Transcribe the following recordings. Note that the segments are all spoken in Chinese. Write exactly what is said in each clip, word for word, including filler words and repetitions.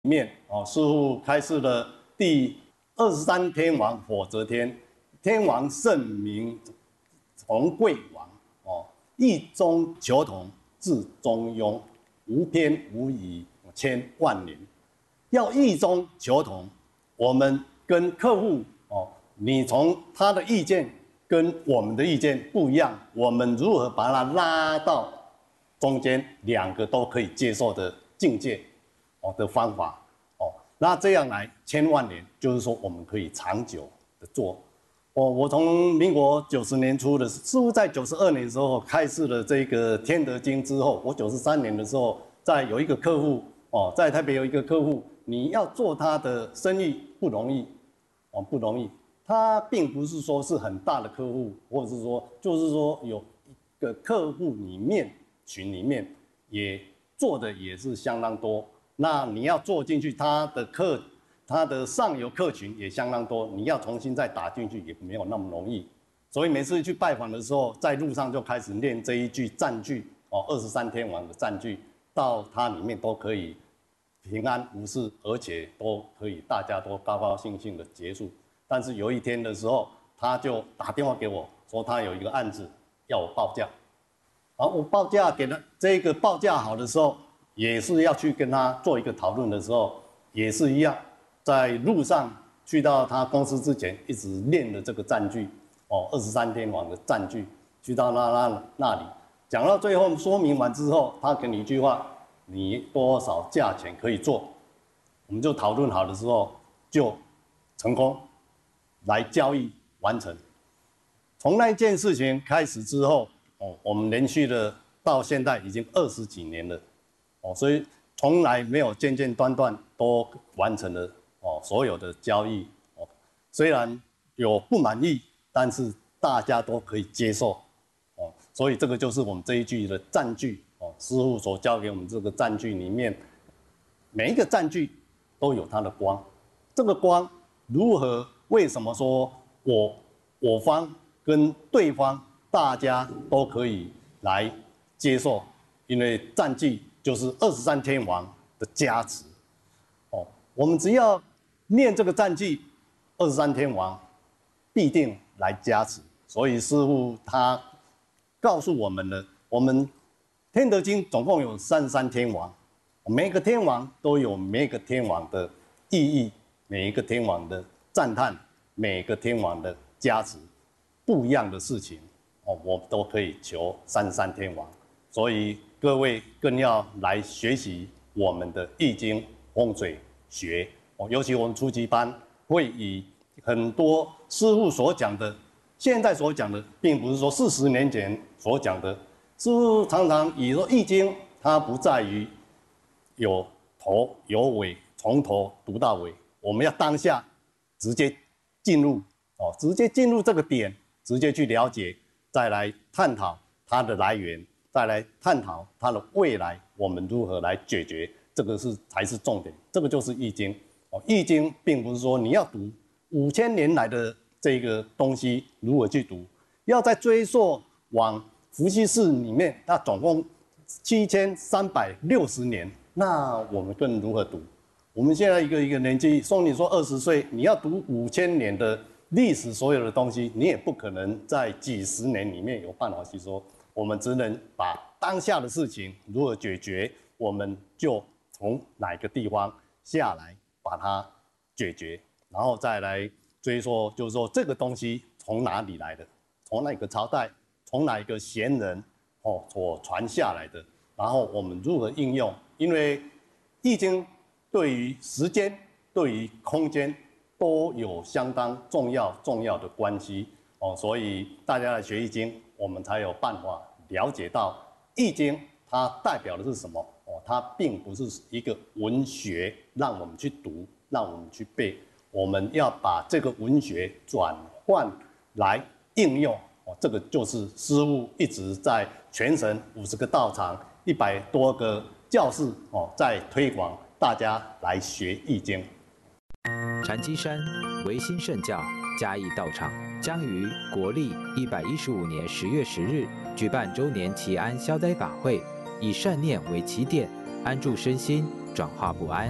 面哦，师父开示了第二十三天王火则天，天王圣名从贵王哦，意中求同，至中庸，无偏无疑，千万年。要意中求同，我们跟客户哦，你从他的意见跟我们的意见不一样，我们如何把它拉到中间，两个都可以接受的境界哦的方法哦，那这样来千万年，就是说我们可以长久的做。我我从民国九十年初的，似乎在九十二年的时候开始了这个《天德经》之后，我九十三年的时候，在有一个客户哦，在台北有一个客户，你要做他的生意不容易哦，不容易。他并不是说是很大的客户，或者是说就是说有一个客户里面群里面也做的也是相当多。那你要做进去，他的客。它的上游客群也相当多，你要重新再打进去也没有那么容易，所以每次去拜访的时候，在路上就开始念这一句赞句哦，二十三天王的赞句，到它里面都可以平安无事，而且都可以大家都高高兴兴的结束。但是有一天的时候，他就打电话给我说，他有一个案子要我报价，好，我报价给他这个报价好的时候，也是要去跟他做一个讨论的时候，也是一样。在路上去到他公司之前，一直练的这个赞句哦，二十三天王的赞句，去到那那那里讲到最后说明完之后，他给你一句话：你多少价钱可以做？我们就讨论好的时候就成功来交易完成。从那件事情开始之后哦，我们连续的到现在已经二十几年了哦，所以从来没有间间断断都完成了。哦，所有的交易哦，虽然有不满意，但是大家都可以接受哦，所以这个就是我们这一句的赞句哦，师父所教给我们这个赞句里面，每一个赞句都有它的光，这个光如何？为什么说我我方跟对方大家都可以来接受？因为赞句就是二十三天王的加持哦，我们只要念这个赞句，二十三天王必定来加持。所以师父他告诉我们了，我们天德经总共有三十三天王，每个天王都有每个天王的意义，每一个天王的赞叹，每个天王的加持，不一样的事情哦，我们都可以求三十三天王。所以各位更要来学习我们的易经风水学。尤其我们初级班会以很多师父所讲的，现在所讲的，并不是说四十年前所讲的。师父常常以说《易经》，它不在于有头有尾，从头读到尾，我们要当下直接进入哦，直接进入这个点，直接去了解，再来探讨它的来源，再来探讨它的未来，我们如何来解决，这个是才是重点，这个就是《易经》。哦，《易经》并不是说你要读五千年来的这个东西如何去读，要再追溯往伏羲氏里面，它总共七千三百六十年，那我们更如何读？我们现在一个一个年纪，说你说二十岁，你要读五千年的历史所有的东西，你也不可能在几十年里面有办法吸收。我们只能把当下的事情如何解决，我们就从哪个地方下来。把它解决，然后再来追溯，就是说这个东西从哪里来的，从哪个朝代，从哪一个贤人哦所传下来的，然后我们如何应用？因为《易经》对于时间、对于空间都有相当重要重要的关系哦，所以大家来学《易经》，我们才有办法了解到《易经》它代表的是什么。它并不是一个文学，让我们去读，让我们去背。我们要把这个文学转换来应用，哦，这个就是师父一直在全省五十个道场、一百多个教室，哦，在推广大家来学易经。 禅机山维新圣教嘉义道场将于国历一百一十五年十月十日举办周年祈安消灾法会。以善念为起点，安住身心，转化不安。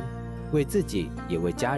为自己也为家人。